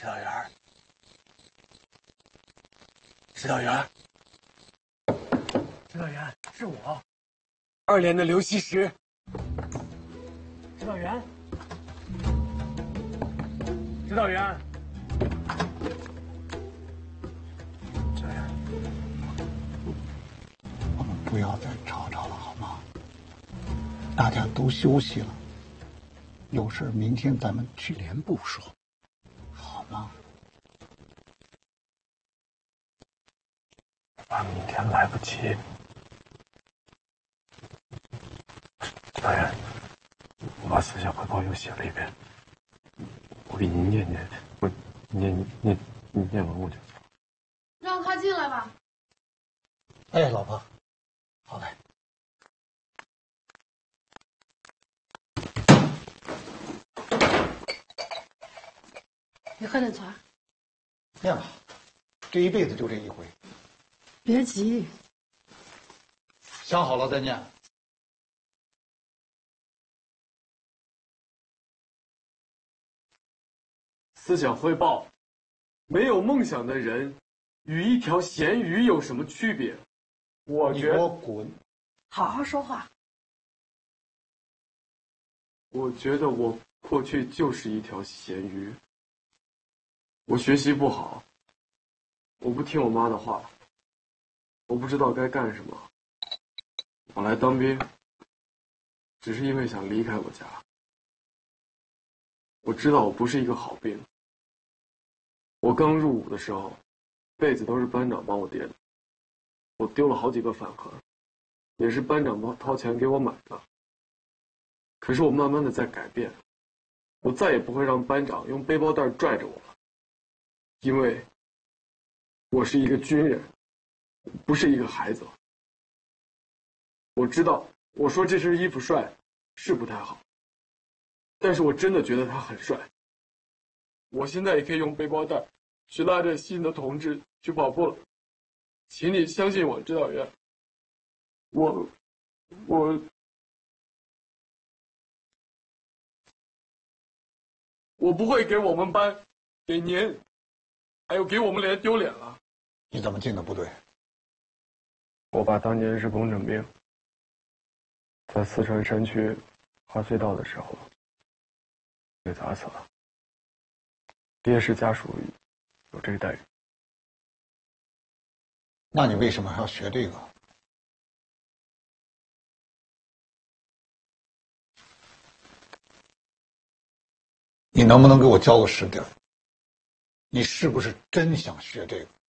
指导员，指导员，指导员，是我，2连的刘希石。指导员，指导员，指导员， 我们不要再吵吵了，好吗？大家都休息了，有事明天咱们去连部说，好吗？ 怕明天来不及。指导员，我把思想汇报又写了一遍，我给您念念，你念完我就走。 让他进来吧。 哎，老婆，好嘞。 你喝点茶。 念吧，这一辈子就这一回。 别急， 想好了再念。 思想汇报：没有梦想的人与一条咸鱼有什么区别？我你觉得， 给我滚！ 好好说话。 我觉得我过去就是一条咸鱼。我学习不好，我不听我妈的话，我不知道该干什么。我来当兵，只是因为想离开我家。我知道我不是一个好兵。我刚入伍的时候，被子都是班长帮我叠的，我丢了好几个饭盒，也是班长掏钱给我买的。可是我慢慢的在改变，我再也不会让班长用背包带拽着我了，因为我是一个军人，不是一个孩子。我知道我说这身衣服帅是不太好，但是我真的觉得他很帅。我现在也可以用背包带去拉着新的同志去跑步了，请你相信我，指导员。我不会给我们班、给您，还有给我们连丢脸了。 你怎么进的部队？ 我爸当年是工程兵，在四川山区挖隧道的时候被砸死了。烈士家属有这个待遇。 那你为什么还要学这个？你能不能给我交个实底儿？你是不是真想学这个？